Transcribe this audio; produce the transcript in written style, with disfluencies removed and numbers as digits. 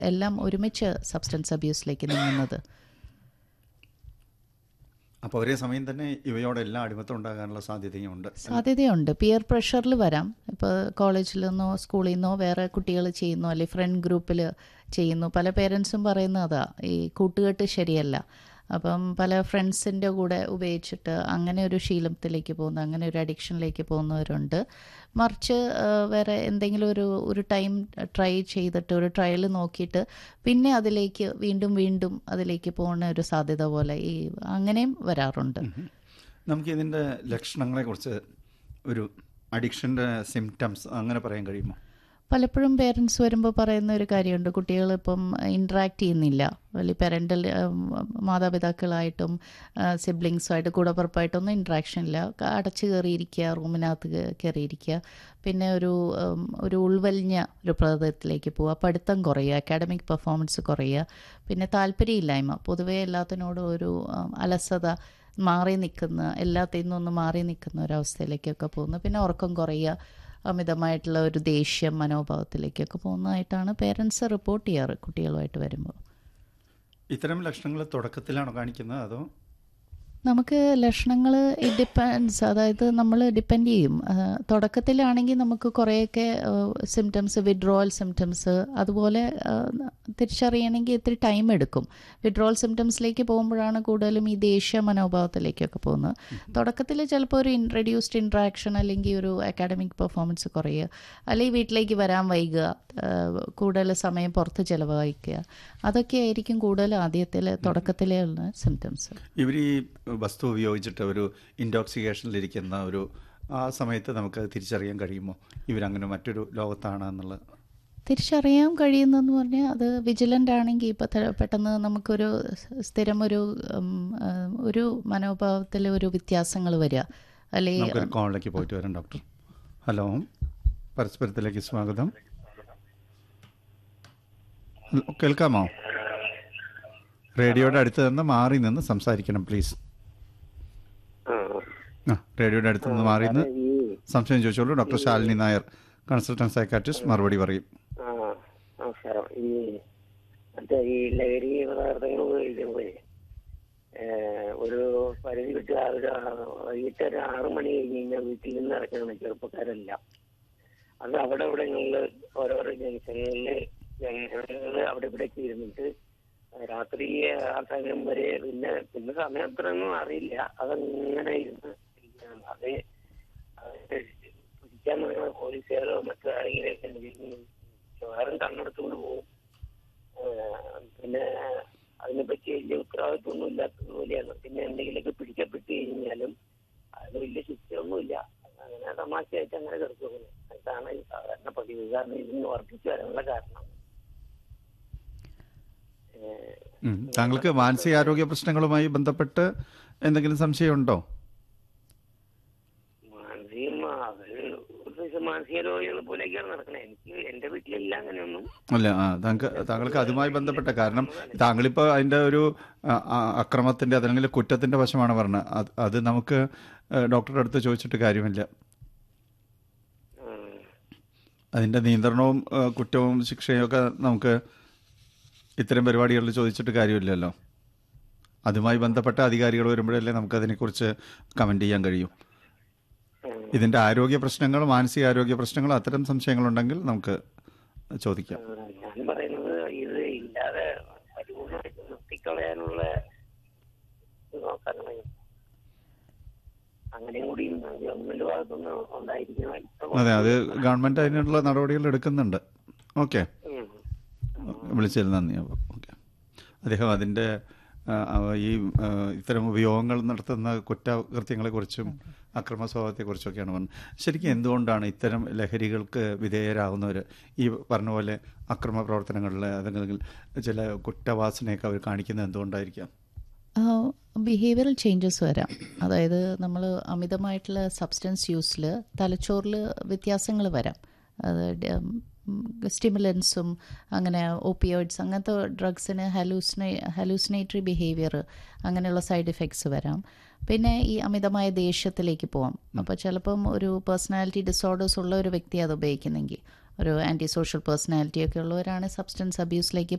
എല്ലാം ഒരുമിച്ച് സബ്സ്റ്റൻസ് അബ്യൂസിലേക്ക് നീങ്ങുന്നത്. അപ്പോൾ ഒരേ സമയം തന്നെ ഇവയോടെല്ലാം അടിമത്തം ഉണ്ടാകാനുള്ള സാധ്യതയുണ്ട്. പിയർ പ്രഷറിൽ വരാം. ഇപ്പോൾ കോളേജിൽ നിന്നോ സ്കൂളിൽ നിന്നോ വേറെ കുട്ടികൾ ചെയ്യുന്നു, അല്ലെങ്കിൽ ഫ്രണ്ട് ഗ്രൂപ്പിൽ ചെയ്യുന്നു. പല പേരൻസും പറയുന്നത് അതാ, ഈ കൂട്ടുകെട്ട് ശരിയല്ല. അപ്പം പല ഫ്രണ്ട്സിൻ്റെ കൂടെ ഉപയോഗിച്ചിട്ട് അങ്ങനെ ഒരു ശീലത്തിലേക്ക് പോകുന്ന, അങ്ങനെ ഒരു അഡിക്ഷനിലേക്ക് പോകുന്നവരുണ്ട്. മറിച്ച് വേറെ എന്തെങ്കിലും ഒരു ടൈം ട്രൈ ചെയ്തിട്ട്, ഒരു ട്രയൽ നോക്കിയിട്ട് പിന്നെ അതിലേക്ക് വീണ്ടും അതിലേക്ക് പോകുന്ന ഒരു സാധ്യത പോലെ അങ്ങനെയും വരാറുണ്ട്. നമുക്കിതിൻ്റെ ലക്ഷണങ്ങളെക്കുറിച്ച്, ഒരു അഡിക്ഷൻ്റെ സിംറ്റംസ് അങ്ങനെ പറയാൻ കഴിയുമോ? പലപ്പോഴും പേരൻസ് വരുമ്പോൾ പറയുന്ന ഒരു കാര്യമുണ്ട്, കുട്ടികളിപ്പം ഇൻട്രാക്ട് ചെയ്യുന്നില്ല, അല്ലെങ്കിൽ പാരൻ്റൽ മാതാപിതാക്കളായിട്ടും സിബ്ലിങ്സുമായിട്ട് കൂടപ്പുറപ്പായിട്ടൊന്നും ഇൻട്രാക്ഷൻ ഇല്ല, അടച്ചു കയറിയിരിക്കുക, റൂമിനകത്ത് കയറിയിരിക്കുക, പിന്നെ ഒരു ഉൾവലിഞ്ഞ ഒരു പ്രകൃതത്തിലേക്ക് പോവുക, പഠിത്തം കുറയുക, അക്കാഡമിക് പെർഫോമൻസ് കുറയുക, പിന്നെ താല്പര്യമില്ലായ്മ, പൊതുവേ എല്ലാത്തിനോടും ഒരു അലസത, മാറി നിൽക്കുന്ന, എല്ലാത്തിൽ നിന്നൊന്ന് മാറി നിൽക്കുന്ന ഒരവസ്ഥയിലേക്കൊക്കെ പോകുന്നു. പിന്നെ ഉറക്കം കുറയുക, അമിതമായിട്ടുള്ള ഒരു ദേഷ്യം മനോഭാവത്തിലേക്കൊക്കെ പോകുന്നതായിട്ടാണ് പേരൻസ് റിപ്പോർട്ട് ചെയ്യാറ് കുട്ടികളുമായിട്ട് വരുമ്പോൾ. ഇത്തരം ലക്ഷണങ്ങൾ തുടക്കത്തിലാണോ കാണിക്കുന്നത്, അതോ? നമുക്ക് ലക്ഷണങ്ങൾ ഡിപ്പെൻഡ്സ്, അതായത് നമ്മൾ ഡിപ്പെൻഡ് ചെയ്യും. തുടക്കത്തിലാണെങ്കിൽ നമുക്ക് കുറേയൊക്കെ സിംറ്റംസ്, വിഡ്രോവൽ സിംറ്റംസ്, അതുപോലെ തിരിച്ചറിയണമെങ്കിൽ ഇത്തിരി ടൈം എടുക്കും. വിഡ്രോവൽ സിംറ്റംസിലേക്ക് പോകുമ്പോഴാണ് കൂടുതലും ഈ ദേഷ്യ മനോഭാവത്തിലേക്കൊക്കെ പോകുന്നത്. തുടക്കത്തിൽ ചിലപ്പോൾ ഒരു റെഡ്യൂസ്ഡ് ഇൻട്രാക്ഷൻ, അല്ലെങ്കിൽ ഒരു അക്കാഡമിക് പെർഫോമൻസ് കുറയുക, അല്ലെങ്കിൽ വീട്ടിലേക്ക് വരാൻ വൈകുക, കൂടുതൽ സമയം പുറത്ത് ചിലവഴിക്കുക, അതൊക്കെ ആയിരിക്കും കൂടുതൽ തുടക്കത്തിലേ ഉള്ള സിംറ്റംസ്. ഇവർ ഈ വസ്തു ഉപയോഗിച്ചിട്ട് ഒരു ഇൻടോക്സിക്കേഷനിലിരിക്കുന്ന ആ സമയത്ത് നമുക്ക് തിരിച്ചറിയാൻ കഴിയുമോ ഇവരങ്ങനെ മറ്റൊരു ലോകത്താണ് എന്നുള്ളത്? തിരിച്ചറിയാൻ കഴിയുന്നതെന്ന് പറഞ്ഞാൽ അത് വിജിലൻ്റ് ആണെങ്കിൽ ഇപ്പം പെട്ടെന്ന് നമുക്കൊരു സ്ഥിരം ഒരു മനോഭാവത്തിൽ ഒരു വ്യത്യാസങ്ങൾ വരിക. അല്ലെങ്കിൽ കോളിലേക്ക് പോയിട്ട് വരാം ഡോക്ടർ. ഹലോ, പരസ്പരത്തിലേക്ക് സ്വാഗതം. കേൾക്കാമോ? റേഡിയോയുടെ അടുത്ത് നിന്ന് മാറി നിന്ന് സംസാരിക്കണം പ്ലീസ്. റേഡിയോയുടെ അടുത്ത് നിന്ന് മാറി നിന്ന് സംശയം ചോദിച്ചോളൂ. Doctor Shalini Nair, consultant psychiatrist, മറുപടി പറയും. നമസ്കാരം. ഈ ലഹരി പദാർത്ഥങ്ങൾ ഉപയോഗിക്കുമ്പോൾ ഒരു പരിധി വിട്ട് വൈകിട്ട് 6 മണി കഴിഞ്ഞ് കഴിഞ്ഞാൽ വീട്ടിൽ നിന്ന് ഇറങ്ങുന്ന ചെറുപ്പക്കാരെല്ലാം അത് അവിടെ ഇവിടങ്ങളിൽ ഓരോരോ ജംഗ്ഷനുകളിൽ അവിടെ ഇവിടേക്ക് ഇരുന്നിട്ട് രാത്രി ആ സമയം വരെ പിന്നെ സമയം അത്രയൊന്നും അറിയില്ല, അതങ്ങനെ ഇരുന്ന് അത് പിടിക്കാൻ പോലീസുകാരോ മറ്റോ ആരെങ്കിലും ചോരം കണ്ണെടുത്തുകൊണ്ട് പോകും. പിന്നെ അതിനെപ്പറ്റി വലിയ ഉത്തരവാദിത്വമൊന്നും ഇല്ലാത്തതുപോലെയാണ്. പിന്നെ എന്തെങ്കിലുമൊക്കെ പിടിക്കപ്പെട്ട് കഴിഞ്ഞാലും അതിന് വലിയ ശിക്ഷയൊന്നുമില്ല, അങ്ങനെ തമാശയായിട്ട് അങ്ങനെ കിടക്കുന്നു. അതാണ് ഈ സാധാരണ പതിവ്. കാരണം ഇതിന് വർദ്ധിച്ചു വരാനുള്ള കാരണം. താങ്കൾക്ക് മാനസികാരോഗ്യ പ്രശ്നങ്ങളുമായി ബന്ധപ്പെട്ട് എന്തെങ്കിലും സംശയമുണ്ടോ? മാനസിക രോഗികളെ പോലെയൊക്കെയാണ് നടക്കുന്നത്. എനിക്ക് എന്റെ വീട്ടിലില്ല അങ്ങനെയൊന്നും. അല്ല, താങ്കൾക്ക് അതുമായി ബന്ധപ്പെട്ട, കാരണം താങ്കളിപ്പോൾ അതിൻ്റെ ഒരു അക്രമത്തിൻ്റെ അല്ലെങ്കിൽ കുറ്റത്തിൻ്റെ വശമാണ് പറഞ്ഞത്. അത് നമുക്ക് ഡോക്ടറുടെ അടുത്ത് ചോദിച്ചിട്ട് കാര്യമില്ല. അതിൻ്റെ നിയന്ത്രണവും കുറ്റവും ശിക്ഷയും ഒക്കെ നമുക്ക് ഇത്തരം പരിപാടികളിൽ ചോദിച്ചിട്ട് കാര്യമില്ലല്ലോ. അതുമായി ബന്ധപ്പെട്ട അധികാരികൾ വരുമ്പോഴല്ലേ നമുക്കതിനെക്കുറിച്ച് കമൻറ്റ് ചെയ്യാൻ കഴിയും. ഇതിൻ്റെ ആരോഗ്യ പ്രശ്നങ്ങൾ, മാനസികാരോഗ്യ പ്രശ്നങ്ങൾ, അത്തരം സംശയങ്ങളുണ്ടെങ്കിൽ നമുക്ക് ചോദിക്കാം. ഞാൻ പറയുന്നത് ഇത് ഇല്ലാതെ പരിപൂർണ്ണമായിട്ട് നിർത്തിക്കളയാനുള്ള നോക്കാൻ അങ്ങനെയും കൂടി ഗവൺമെന്റ് ഭാഗത്തുനിന്ന് ഉണ്ടായിരിക്കണം. അതെ, അത് ഗവൺമെൻറ് അതിനുള്ള നടപടികൾ എടുക്കുന്നുണ്ട്. ഓക്കെ, വിളിച്ചതിൽ നന്ദി. ഓക്കെ, അദ്ദേഹം അതിൻ്റെ ഇത്തരം ഉപയോഗങ്ങൾ നടത്തുന്ന കുറ്റകൃത്യങ്ങളെക്കുറിച്ചും അക്രമ സ്വഭാവത്തെക്കുറിച്ചൊക്കെയാണ് പറഞ്ഞത്. ശരിക്കും എന്തുകൊണ്ടാണ് ഇത്തരം ലഹരികൾക്ക് വിധേയരാകുന്നവർ ഈ പറഞ്ഞ പോലെ അക്രമ പ്രവർത്തനങ്ങളിൽ അല്ലെങ്കിൽ ചില കുറ്റവാസനയൊക്കെ അവർ കാണിക്കുന്നത് എന്തുകൊണ്ടായിരിക്കാം? ബിഹേവിയറൽ ചേഞ്ചസ് വരാം. അതായത് നമ്മൾ അമിതമായിട്ടുള്ള സബ്സ്റ്റൻസ് യൂസിൽ തലച്ചോറിൽ വ്യത്യാസങ്ങൾ വരാം. അത് സ്റ്റിമുലൻസും അങ്ങനെ ഓപ്പിയോയിഡ്സ് അങ്ങനത്തെ ഡ്രഗ്സിന് ഹലൂസിനേറ്ററി ബിഹേവിയർ അങ്ങനെയുള്ള സൈഡ് എഫക്ട്സ് വരാം. പിന്നെ ഈ അമിതമായ ദേഷ്യത്തിലേക്ക് പോകാം. അപ്പോൾ ചിലപ്പം ഒരു പേഴ്സണാലിറ്റി ഡിസോർഡേഴ്സ് ഉള്ള ഒരു വ്യക്തി അത് ഉപയോഗിക്കുന്നെങ്കിൽ ഒരു ആൻറ്റി സോഷ്യൽ പേഴ്സണാലിറ്റി ഒക്കെ ഉള്ളവരാണ് സബ്സ്റ്റൻസ് അബ്യൂസിലേക്ക്